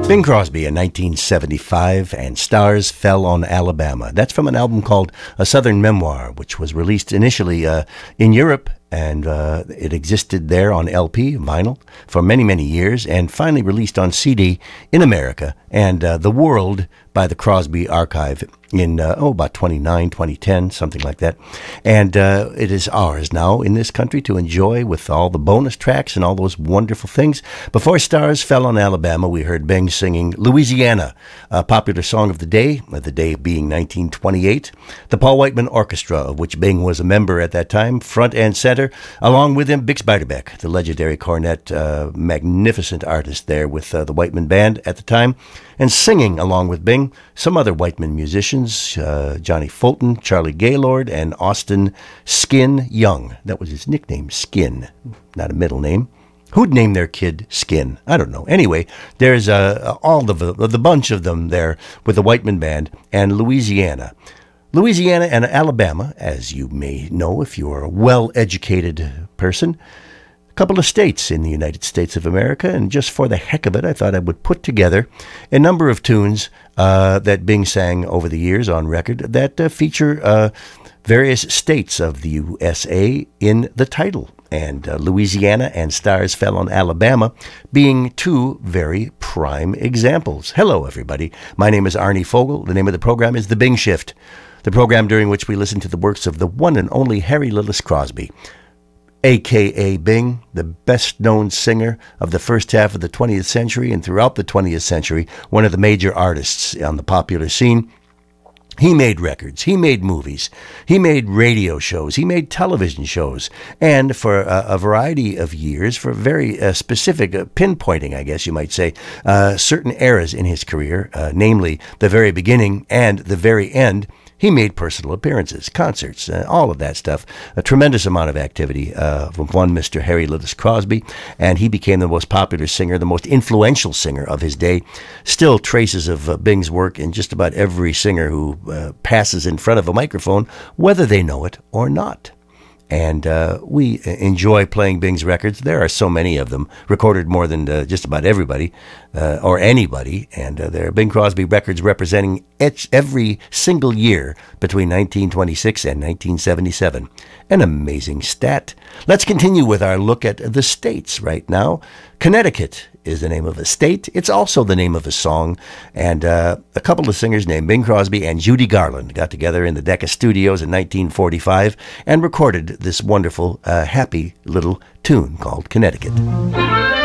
Bing Crosby in 1975 and Stars Fell on Alabama. That's from an album called A Southern Memoir, which was released initially in Europe, and it existed there on LP, vinyl, for many, many years, and finally released on CD in America and the world by the Crosby Archive in, about 2010, something like that. And it is ours now in this country to enjoy with all the bonus tracks and all those wonderful things. Before Stars Fell on Alabama, we heard Bing singing Louisiana, a popular song of the day being 1928. The Paul Whiteman Orchestra, of which Bing was a member at that time, front and center, along with him, Bix Beiderbecke, the legendary cornet, magnificent artist there with the Whiteman Band at the time, and singing along with Bing, some other Whiteman musicians, Johnny Fulton, Charlie Gaylord, and Austin Skin Young. That was his nickname, Skin, not a middle name. Who'd name their kid Skin? I don't know. Anyway, there's all the bunch of them there with the Whiteman Band and Louisiana. Louisiana and Alabama, as you may know if you're a well-educated person, a couple of states in the United States of America, and just for the heck of it, I thought I would put together a number of tunes that Bing sang over the years on record that feature various states of the USA in the title. And Louisiana and Stars Fell on Alabama being two very prime examples. Hello, everybody. My name is Arnie Fogel. The name of the program is The Bing Shift, the program during which we listen to the works of the one and only Harry Lillis Crosby, a.k.a. Bing, the best-known singer of the first half of the 20th century and throughout the 20th century, one of the major artists on the popular scene. He made records, he made movies, he made radio shows, he made television shows, and for a variety of years, for very specific, pinpointing, I guess you might say, certain eras in his career, namely the very beginning and the very end, he made personal appearances, concerts, all of that stuff. A tremendous amount of activity from one Mr. Harry Lillis Crosby, and he became the most popular singer, the most influential singer of his day. Still traces of Bing's work in just about every singer who passes in front of a microphone, whether they know it or not. And we enjoy playing Bing's records. There are so many of them, recorded more than just about everybody or anybody. And there are Bing Crosby records representing every single year between 1926 and 1977. An amazing stat. Let's continue with our look at the states right now. Connecticut is the name of a state. It's also the name of a song. And a couple of singers named Bing Crosby and Judy Garland got together in the Decca Studios in 1945 and recorded this wonderful, happy little tune called Connecticut.